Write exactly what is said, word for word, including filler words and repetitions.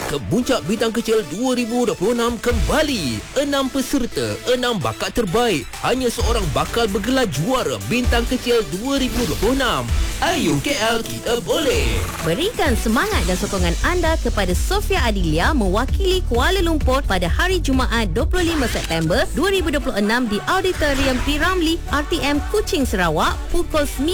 Kemuncak Bintang Kecil dua ribu dua puluh enam kembali. Enam peserta, enam bakat terbaik. Hanya seorang bakal bergelar juara Bintang Kecil dua ribu dua puluh enam. Ayo K L, kita boleh. Berikan semangat dan sokongan anda kepada Sofia Adilia mewakili Kuala Lumpur pada hari Jumaat dua puluh lima September dua ribu dua puluh enam di Auditorium P. Ramlee, R T M Kuching, Sarawak pukul sembilan